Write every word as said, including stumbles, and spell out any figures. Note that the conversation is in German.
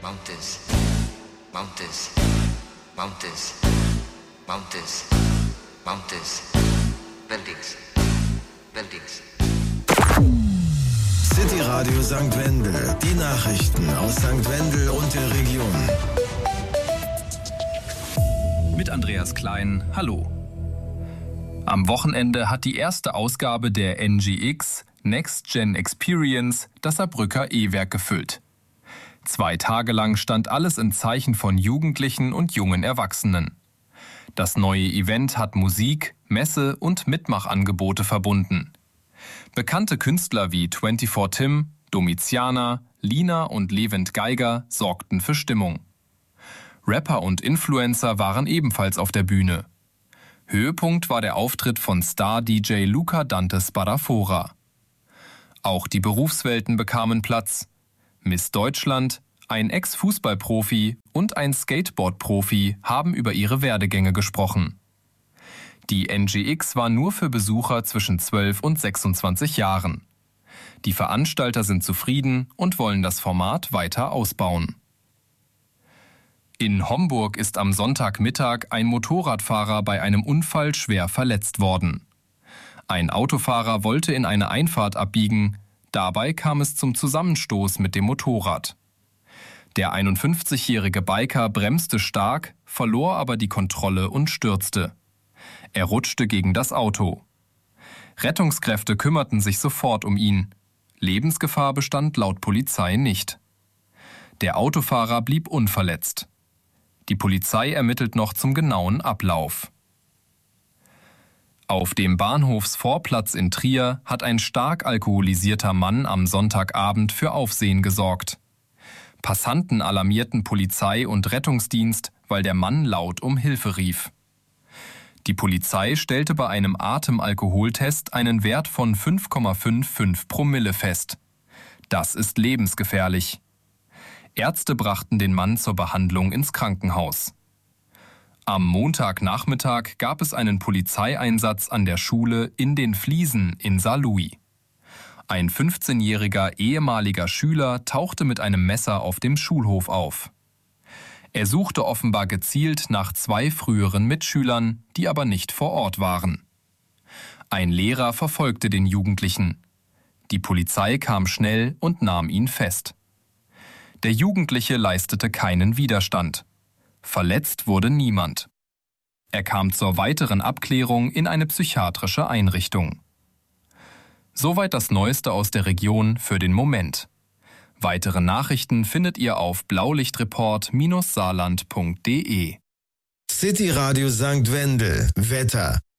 mountains, mountains, mountains, mountains, mountains, buildings, buildings. City Radio Sankt Wendel. Die Nachrichten aus Sankt Wendel und der Region. Mit Andreas Klein, hallo. Am Wochenende hat die erste Ausgabe der N G X Next Gen Experience das Saarbrücker E-Werk gefüllt. Zwei Tage lang stand alles in Zeichen von Jugendlichen und jungen Erwachsenen. Das neue Event hat Musik, Messe und Mitmachangebote verbunden. Bekannte Künstler wie vierundzwanzig Tim, Domiziana, Lina und Levent Geiger sorgten für Stimmung. Rapper und Influencer waren ebenfalls auf der Bühne. Höhepunkt war der Auftritt von Star-D J Luca Dante Spadafora. Auch die Berufswelten bekamen Platz. Miss Deutschland, ein Ex-Fußballprofi und ein Skateboard-Profi haben über ihre Werdegänge gesprochen. Die N G X war nur für Besucher zwischen zwölf und sechsundzwanzig Jahren. Die Veranstalter sind zufrieden und wollen das Format weiter ausbauen. In Homburg ist am Sonntagmittag ein Motorradfahrer bei einem Unfall schwer verletzt worden. Ein Autofahrer wollte in eine Einfahrt abbiegen, dabei kam es zum Zusammenstoß mit dem Motorrad. Der einundfünfzigjährige Biker bremste stark, verlor aber die Kontrolle und stürzte. Er rutschte gegen das Auto. Rettungskräfte kümmerten sich sofort um ihn. Lebensgefahr bestand laut Polizei nicht. Der Autofahrer blieb unverletzt. Die Polizei ermittelt noch zum genauen Ablauf. Auf dem Bahnhofsvorplatz in Trier hat ein stark alkoholisierter Mann am Sonntagabend für Aufsehen gesorgt. Passanten alarmierten Polizei und Rettungsdienst, weil der Mann laut um Hilfe rief. Die Polizei stellte bei einem Atemalkoholtest einen Wert von fünf Komma fünfundfünfzig Promille fest. Das ist lebensgefährlich. Ärzte brachten den Mann zur Behandlung ins Krankenhaus. Am Montagnachmittag gab es einen Polizeieinsatz an der Schule in den Fliesen in Saarlouis. Ein fünfzehnjähriger ehemaliger Schüler tauchte mit einem Messer auf dem Schulhof auf. Er suchte offenbar gezielt nach zwei früheren Mitschülern, die aber nicht vor Ort waren. Ein Lehrer verfolgte den Jugendlichen. Die Polizei kam schnell und nahm ihn fest. Der Jugendliche leistete keinen Widerstand. Verletzt wurde niemand. Er kam zur weiteren Abklärung in eine psychiatrische Einrichtung. Soweit das Neueste aus der Region für den Moment. Weitere Nachrichten findet ihr auf blaulichtreport Bindestrich saarland Punkt de. City Radio Sankt Wendel. Wetter.